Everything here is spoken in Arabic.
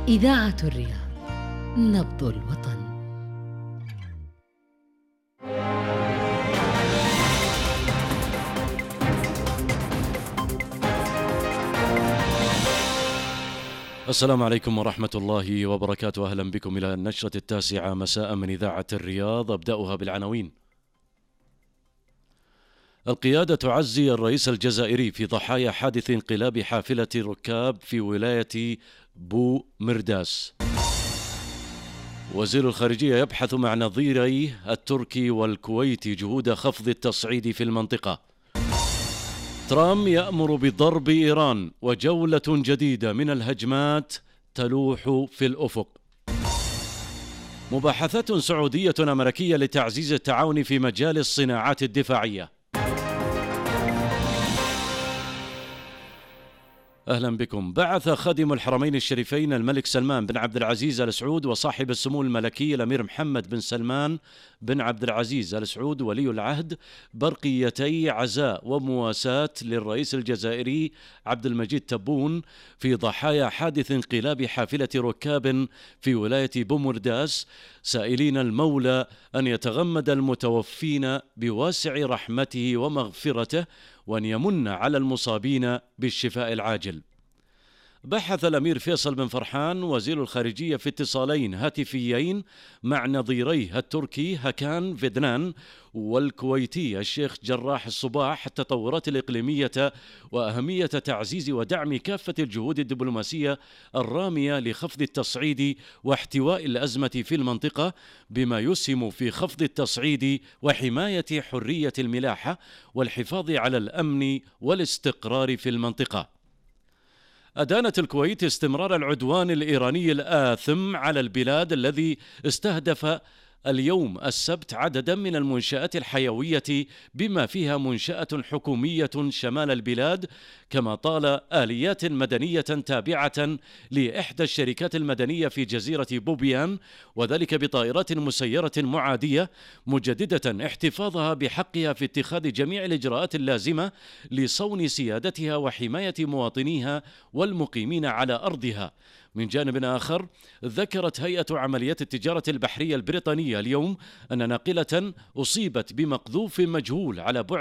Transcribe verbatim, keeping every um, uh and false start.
إذاعة الرياض، نبض الوطن. السلام عليكم ورحمة الله وبركاته. أهلا بكم إلى النشرة التاسعة مساء من إذاعة الرياض. أبدأها بالعناوين. القيادة تعزي الرئيس الجزائري في ضحايا حادث انقلاب حافلة ركاب في ولاية بو مرداس. وزير الخارجية يبحث مع نظيريه التركي والكويتي جهود خفض التصعيد في المنطقة. ترامب يأمر بضرب إيران وجولة جديدة من الهجمات تلوح في الأفق. مباحثات سعودية أمريكية لتعزيز التعاون في مجال الصناعات الدفاعية. أهلا بكم. بعث خادم الحرمين الشريفين الملك سلمان بن عبد العزيز آل سعود وصاحب السمو الملكي الأمير محمد بن سلمان بن عبد العزيز آل سعود ولي العهد برقيتي عزاء ومواساة للرئيس الجزائري عبد المجيد تبون في ضحايا حادث انقلاب حافلة ركاب في ولاية بومرداس، سائلين المولى أن يتغمد المتوفين بواسع رحمته ومغفرته وأن يمن على المصابين بالشفاء العاجل. بحث الأمير فيصل بن فرحان وزير الخارجية في اتصالين هاتفيين مع نظيريه التركي هكان فيدنان والكويتي الشيخ جراح الصباح التطورات الإقليمية وأهمية تعزيز ودعم كافة الجهود الدبلوماسية الرامية لخفض التصعيد واحتواء الأزمة في المنطقة، بما يسهم في خفض التصعيد وحماية حرية الملاحة والحفاظ على الأمن والاستقرار في المنطقة. أدانت الكويت استمرار العدوان الإيراني الآثم على البلاد الذي استهدف اليوم السبت عددا من المنشآت الحيوية بما فيها منشأة حكومية شمال البلاد، كما طال آليات مدنية تابعة لإحدى الشركات المدنية في جزيرة بوبيان، وذلك بطائرات مسيرة معادية، مجددة احتفاظها بحقها في اتخاذ جميع الإجراءات اللازمة لصون سيادتها وحماية مواطنيها والمقيمين على أرضها. من جانب آخر، ذكرت هيئة عمليات التجارة البحرية البريطانية اليوم أن ناقلة أصيبت بمقذوف مجهول على بعد